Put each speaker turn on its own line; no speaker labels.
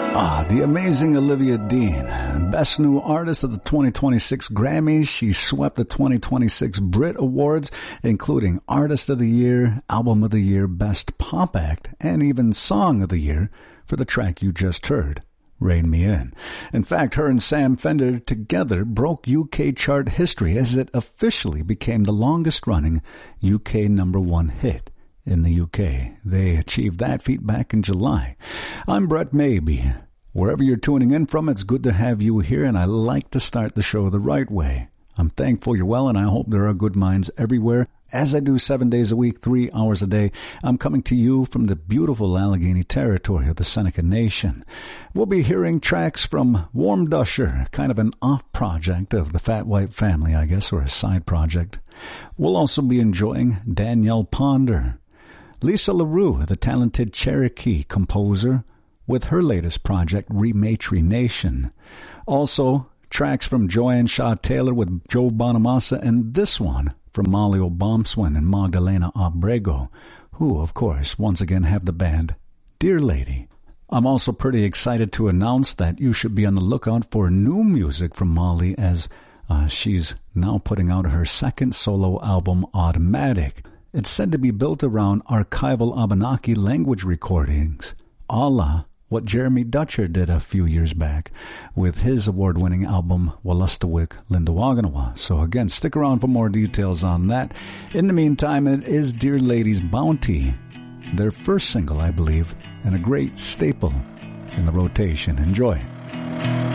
The amazing Olivia Dean, Best New Artist of the 2026 Grammys. She swept the 2026 Brit Awards, including Artist of the Year, Album of the Year, Best Pop Act, and even Song of the Year for the track you just heard, Rein Me In. In fact, her and Sam Fender together broke UK chart history as it officially became the longest-running UK #1 hit in the UK. They achieved that feat back in July. I'm Brett Maybe. Wherever you're tuning in from, it's good to have you here, and I like to start the show the right way. I'm thankful you're well, and I hope there are good minds everywhere. As I do 7 days a week, 3 hours a day, I'm coming to you from the beautiful Allegheny territory of the Seneca Nation. We'll be hearing tracks from Warm Dusher, kind of an off project of the Fat White Family, I guess, or a side project. We'll also be enjoying Danielle Ponder, Lisa LaRue, the talented Cherokee composer, with her latest project, Rematry Nation. Also, tracks from Joanne Shaw Taylor with Joe Bonamassa, and this one from Molly O'Bombswin and Magdalena Abrego, who, of course, once again have the band Dear Lady. I'm also pretty excited to announce that you should be on the lookout for new music from Molly, as she's now putting out her second solo album, Automatic. It's said to be built around archival Abenaki language recordings, a la what Jeremy Dutcher did a few years back with his award-winning album Wolastoqiyik Lindawaganawa. So again, stick around for more details on that. In the meantime, it is Dear Lady's Bounty, their first single, I believe, and a great staple in the rotation. Enjoy.